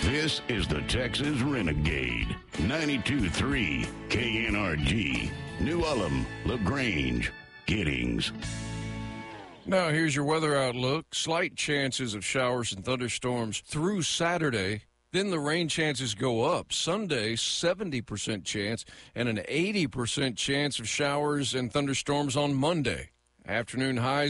This is the Texas Renegade. 92.3 KNRG. New Ulm, LaGrange, Giddings. Now here's your weather outlook. Slight chances of showers and thunderstorms through Saturday. Then the rain chances go up. Sunday, 70% chance and an 80% chance of showers and thunderstorms on Monday. Afternoon highs